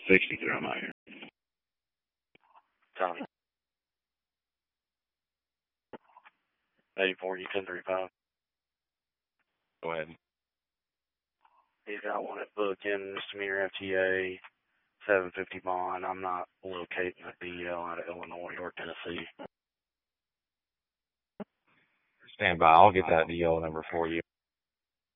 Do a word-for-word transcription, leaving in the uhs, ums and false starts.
sixty-three, I'm out here. Tommy. eighty-four, U ten thirty-five. Go ahead. He's got one at booking, misdemeanor F T A, seven fifty bond. I'm not locating a D L out of Illinois or Tennessee. Stand by. I'll get that D L number for you.